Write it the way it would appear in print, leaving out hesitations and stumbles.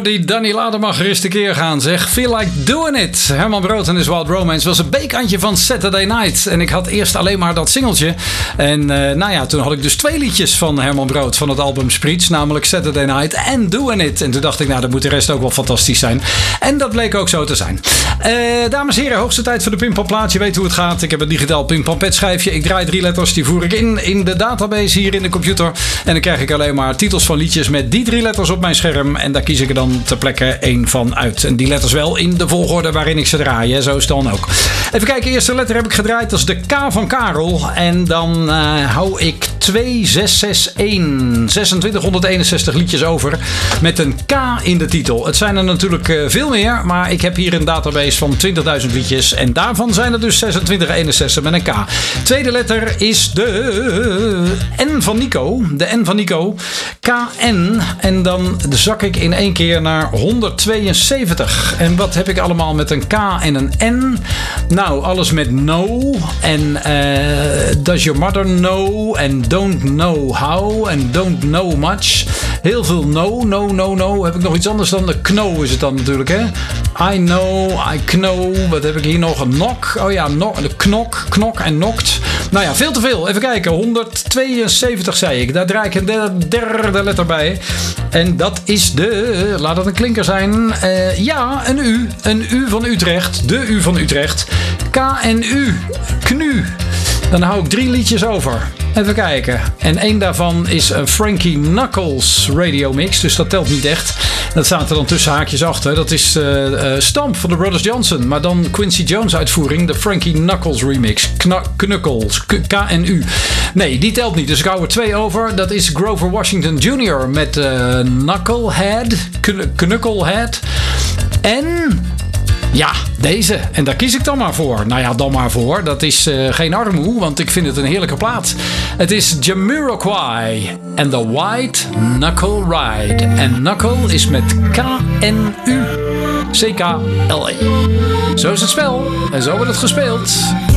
die Danny Lader mag gerust een keer gaan, zeg. Feel Like Doing It. Herman Brood en his Wild Romance was een bekantje van Saturday Night. En ik had eerst alleen maar dat singeltje. En toen had ik dus 2 liedjes van Herman Brood van het album Spreets. Namelijk Saturday Night en Doing It. En toen dacht ik, dan moet de rest ook wel fantastisch zijn. En dat bleek ook zo te zijn. Dames en heren, hoogste tijd voor de Pimpamplaat. Je weet hoe het gaat. Ik heb een digitaal Pimpampet schijfje. Ik draai 3 letters, die voer ik in de database hier in de computer. En dan krijg ik alleen maar titels van liedjes met die 3 letters op mijn scherm. En daar kies ik er dan ter plekke 1 van uit. En die letters wel in de volgorde waarin ik ze draai. Hè. Zo is het dan ook. Even kijken, eerste letter heb ik gedraaid. Dat is de K van Karel. En dan hou ik 2661 liedjes over. Met een K in de titel. Het zijn er natuurlijk veel meer. Maar ik heb hier een database van 20.000 liedjes. En daarvan zijn er dus 2661 met een K. Tweede letter is de N van Nico. De N van Nico. KN. En dan zak ik in één keer naar 172. En wat heb ik allemaal met een K en een N? Nou, alles met no. En does your mother know? En don't know how. En don't know much. Heel veel no. Heb ik nog iets anders dan de kno is het dan natuurlijk, hè? I know, I know. Wat heb ik hier nog? Een knock. Oh ja, de knok en knocked. Nou ja, veel te veel. Even kijken. 172 zei ik. Daar draai ik een derde letter bij. En dat is de... Laat het een klinker zijn. Een U. Een U van Utrecht. De U van Utrecht. KNU. KNU. Dan hou ik 3 liedjes over. Even kijken. En 1 daarvan is een Frankie Knuckles radio mix. Dus dat telt niet echt. Dat staat er dan tussen haakjes achter. Dat is Stamp van de Brothers Johnson. Maar dan Quincy Jones uitvoering. De Frankie Knuckles remix. Knuckles. KNU. Nee, die telt niet. Dus ik hou er 2 over. Dat is Grover Washington Jr. met Knucklehead. Knucklehead. En... ja, deze. En daar kies ik dan maar voor. Nou ja, dan maar voor. Dat is geen armoe, want ik vind het een heerlijke plaat. Het is Jamiroquai en The White Knuckle Ride. En knuckle is met K-N-U. C-K-L-E. Zo is het spel en zo wordt het gespeeld.